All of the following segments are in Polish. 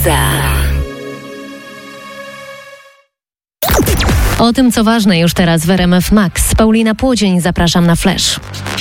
Ekstraklasa. O tym, co ważne już teraz w RMF Max. Paulina Płodzień, zapraszam na Flash.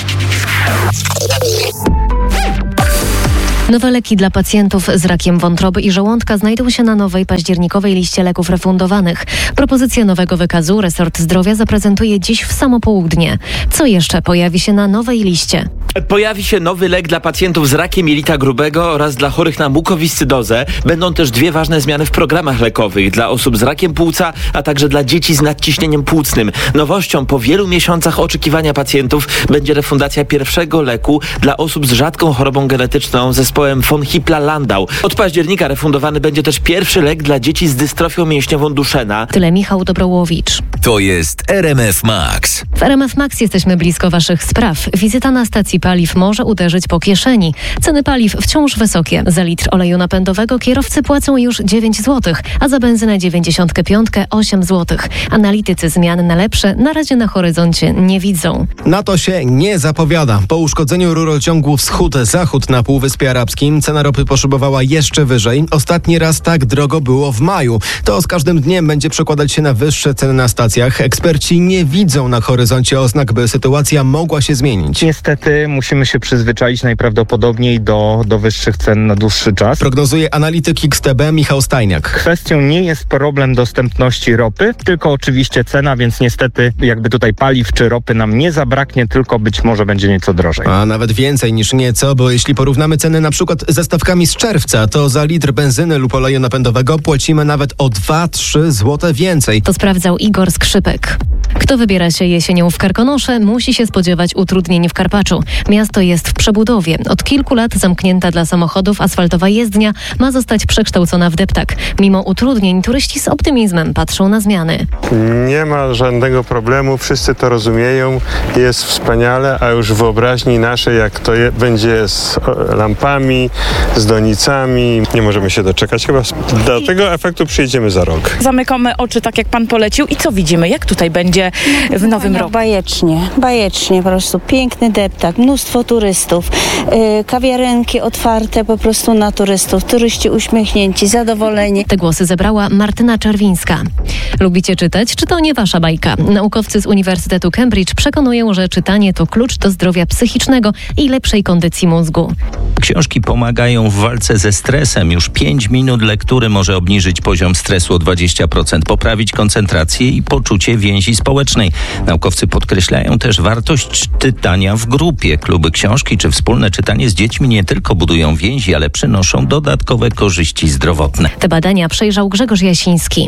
Nowe leki dla pacjentów z rakiem wątroby i żołądka znajdą się na nowej październikowej liście leków refundowanych. Propozycję nowego wykazu resort zdrowia zaprezentuje dziś w samo południe. Co jeszcze pojawi się na nowej liście? Pojawi się nowy lek dla pacjentów z rakiem jelita grubego oraz dla chorych na mukowiscydozę. Będą też dwie ważne zmiany w programach lekowych dla osób z rakiem płuca, a także dla dzieci z nadciśnieniem płucnym. Nowością po wielu miesiącach oczekiwania pacjentów będzie refundacja pierwszego leku dla osób z rzadką chorobą genetyczną zespołem von Hippler-Lindau. Od października refundowany będzie też pierwszy lek dla dzieci z dystrofią mięśniową Duchenne. Tyle Michał Dobrołowicz. To jest RMF Max. W RMF Max jesteśmy blisko Waszych spraw. Wizyta na stacji paliw może uderzyć po kieszeni. Ceny paliw wciąż wysokie. Za litr oleju napędowego kierowcy płacą już 9 zł, a za benzynę 95 8 zł. Analitycy zmian na lepsze na razie na horyzoncie nie widzą. Na to się nie zapowiada. Po uszkodzeniu rurociągu wschód-zachód na Półwyspie Arabskim cena ropy poszybowała jeszcze wyżej. Ostatni raz tak drogo było w maju. To z każdym dniem będzie przekładać się na wyższe ceny na stacjach. Eksperci nie widzą na horyzoncie oznak, by sytuacja mogła się zmienić. Niestety musimy się przyzwyczaić najprawdopodobniej do wyższych cen na dłuższy czas. Prognozuje analityk XTB Michał Stajniak. Kwestią nie jest problem dostępności ropy, tylko oczywiście cena, więc niestety jakby tutaj paliw czy ropy nam nie zabraknie, tylko być może będzie nieco drożej. A nawet więcej niż nieco, bo jeśli porównamy ceny na przykład ze stawkami z czerwca, to za litr benzyny lub oleju napędowego płacimy nawet o 2-3 zł więcej. To sprawdzał Igor Skrzypek. Kto wybiera się jesienią w Karkonosze, musi się spodziewać utrudnień w Karpaczu. Miasto jest w przebudowie. Od kilku lat zamknięta dla samochodów asfaltowa jezdnia ma zostać przekształcona w deptak. Mimo utrudnień turyści z optymizmem patrzą na zmiany. Nie ma żadnego problemu, wszyscy to rozumieją, jest wspaniale, a już w wyobraźni naszej, jak to będzie z lampami, z donicami, nie możemy się doczekać. Chyba do tego efektu przyjdziemy za rok. Zamykamy oczy tak, jak pan polecił i co widzimy? Jak tutaj będzie w nowym roku? Bajecznie, po prostu piękny deptak, mnóstwo turystów, kawiarenki otwarte po prostu na turystów, turyści uśmiechnięci, zadowoleni. Te głosy zebrała Martyna Czerwińska. Lubicie czytać? Czy to nie wasza bajka? Naukowcy z Uniwersytetu Cambridge przekonują, że czytanie to klucz do zdrowia psychicznego i lepszej kondycji mózgu. Książki pomagają w walce ze stresem. Już 5 minut lektury może obniżyć poziom stresu o 20%, poprawić koncentrację i poczucie więzi społecznej. Naukowcy podkreślają też wartość czytania w grupie. Kluby książki czy wspólne czytanie z dziećmi nie tylko budują więzi, ale przynoszą dodatkowe korzyści zdrowotne. Te badania przejrzał Grzegorz Jasiński.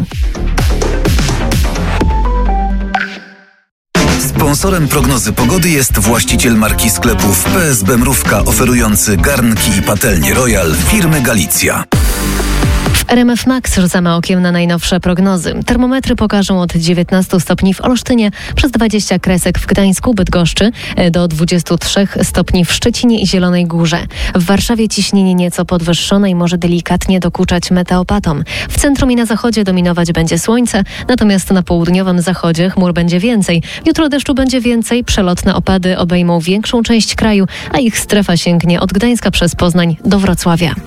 Sponsorem prognozy pogody jest właściciel marki sklepów PSB Mrówka, oferujący garnki i patelnie Royal firmy Galicja. W RMF Max rzucamy okiem na najnowsze prognozy. Termometry pokażą od 19 stopni w Olsztynie, przez 20 kresek w Gdańsku, Bydgoszczy, do 23 stopni w Szczecinie i Zielonej Górze. W Warszawie ciśnienie nieco podwyższone i może delikatnie dokuczać meteopatom. W centrum i na zachodzie dominować będzie słońce, natomiast na południowym zachodzie chmur będzie więcej. Jutro deszczu będzie więcej, przelotne opady obejmą większą część kraju, a ich strefa sięgnie od Gdańska przez Poznań do Wrocławia.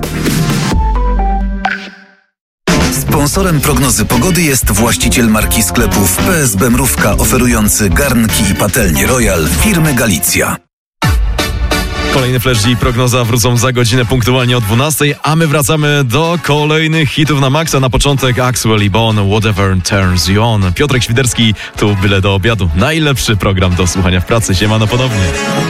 Sponsorem prognozy pogody jest właściciel marki sklepów PSB Mrówka, oferujący garnki i patelnie Royal firmy Galicja. Kolejny Flash i prognoza wrócą za godzinę punktualnie o 12, a my wracamy do kolejnych hitów na maksa. Na początek Axwell i Bon, Whatever Turns You On. Piotrek Świderski, tu byle do obiadu. Najlepszy program do słuchania w pracy. Siemano ponownie.